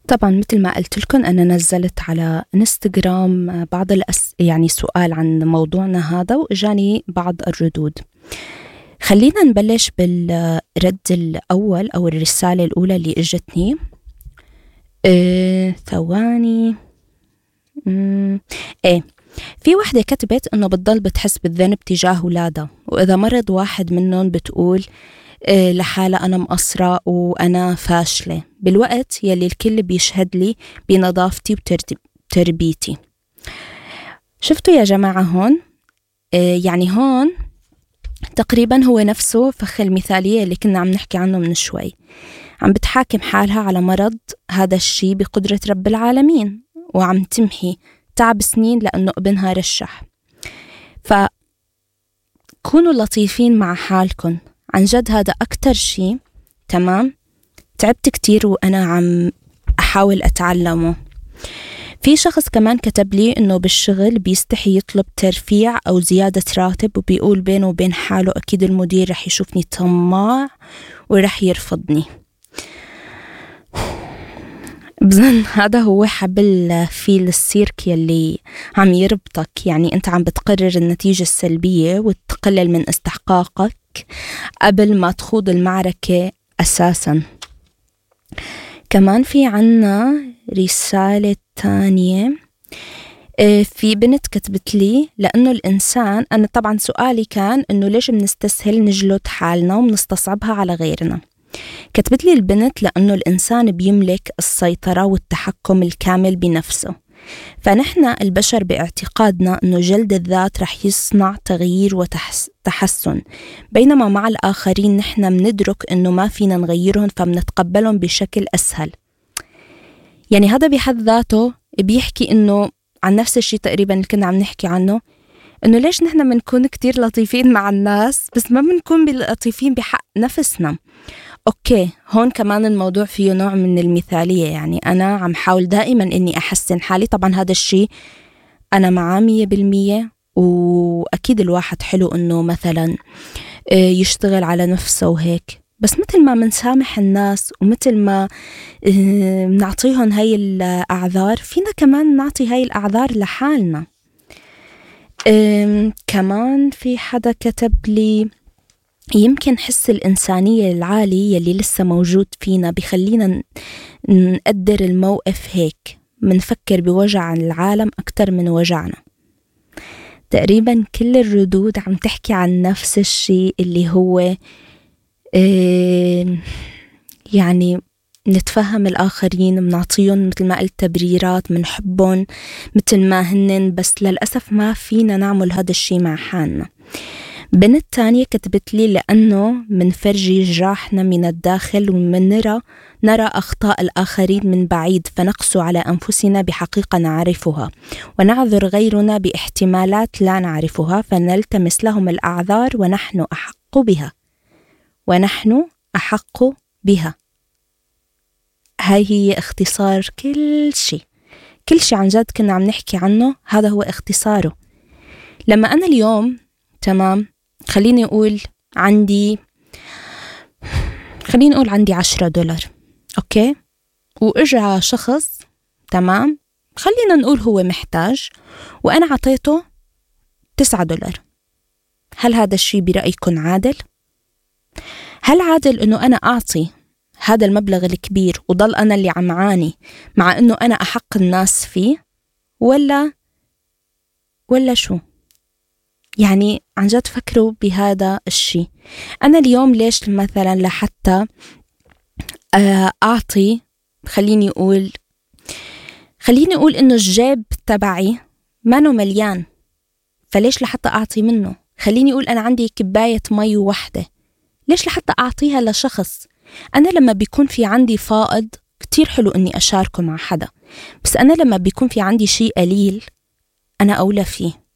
طبعا مثل ما قلت لكم أنا نزلت على انستغرام بعض يعني سؤال عن موضوعنا هذا وإجاني بعض الردود. خلينا نبلش بالرد الأول أو الرسالة الأولى اللي إجتني. ثواني. في وحدة كتبت إنه بتضل بتحس بالذنب تجاه أولادها، وإذا مرض واحد منهم بتقول لحالة أنا مقصرة وأنا فاشلة بالوقت يلي الكل بيشهد لي بنظافتي وتربيتي. شفتوا يا جماعة هون؟ يعني هون تقريبا هو نفسه فخ المثالية اللي كنا عم نحكي عنه من شوي، عم بتحاكم حالها على مرض هذا الشي بقدرة رب العالمين، وعم تمحي تعب سنين لأنه ابنها رشح. فكونوا لطيفين مع حالكم، عن جد هذا أكتر شي. تمام، تعبت كتير وأنا عم أحاول أتعلمه. في شخص كمان كتب لي إنه بالشغل بيستحي يطلب ترفيع أو زيادة راتب، وبيقول بينه وبين حاله أكيد المدير رح يشوفني طماع ورح يرفضني. بظن هذا هو حبل فيل السيرك يلي عم يربطك، يعني أنت عم بتقرر النتيجة السلبية وتقلل من استحقاقك قبل ما تخوض المعركة أساساً. كمان في عنا رسالة تانية. في بنت كتبت لي لأنه الإنسان، أنا طبعاً سؤالي كان إنه ليش بنستسهل نجلد حالنا وبنستصعبها على غيرنا. كتبت لي البنت لأنه الإنسان بيملك السيطرة والتحكم الكامل بنفسه، فنحن البشر باعتقادنا أنه جلد الذات رح يصنع تغيير وتحسن، بينما مع الآخرين نحن بندرك أنه ما فينا نغيرهم فبنتقبلهم بشكل أسهل. يعني هذا بحد ذاته بيحكي أنه عن نفس الشيء تقريبا اللي كنا عم نحكي عنه، أنه ليش نحن بنكون كتير لطيفين مع الناس بس ما بنكون لطيفين بحق نفسنا. أوكي، هون كمان الموضوع فيه نوع من المثالية، يعني أنا عم حاول دائما إني أحسن حالي. طبعا هذا الشيء أنا معاه 100%، وأكيد الواحد حلو إنه مثلا يشتغل على نفسه وهيك، بس مثل ما منسامح الناس ومثل ما نعطيهم هاي الأعذار، فينا كمان نعطي هاي الأعذار لحالنا. كمان في حدا كتب لي يمكن حس الإنسانية العالي يلي لسه موجود فينا بيخلينا نقدر الموقف هيك، منفكر بوجع العالم أكتر من وجعنا. تقريبا كل الردود عم تحكي عن نفس الشيء، اللي هو يعني نتفهم الآخرين، منعطيهم مثل ما قلت تبريرات، منحبهم مثل ما هنن، بس للأسف ما فينا نعمل هذا الشيء مع حالنا. بنت تانية كتبت لي لأنه منفرجي جراحنا من الداخل نرى أخطاء الآخرين من بعيد، فنقسو على أنفسنا بحقيقة نعرفها، ونعذر غيرنا باحتمالات لا نعرفها، فنلتمس لهم الأعذار ونحن أحق بها. هاي هي اختصار كل شيء عن جد كنا عم نحكي عنه، هذا هو اختصاره. لما أنا اليوم تمام، خليني أقول عندي $10، أوكي، وإجا شخص تمام، خلينا نقول هو محتاج، وأنا عطيته $9. هل هذا الشيء برأيكم عادل؟ هل عادل إنه أنا أعطي هذا المبلغ الكبير وضل أنا اللي عم عاني، مع إنه أنا أحق الناس فيه، ولا شو؟ يعني عن جد فكروا بهذا الشيء. أنا اليوم ليش مثلا لحتى أعطي، خليني أقول إنه الجيب تبعي ما نو مليان، فليش لحتى أعطي منه؟ خليني أقول أنا عندي كباية مي واحدة، ليش لحتى أعطيها لشخص؟ أنا لما بيكون في عندي فائض كتير حلو إني أشاركه مع حدا، بس أنا لما بيكون في عندي شيء قليل أنا أولى فيه.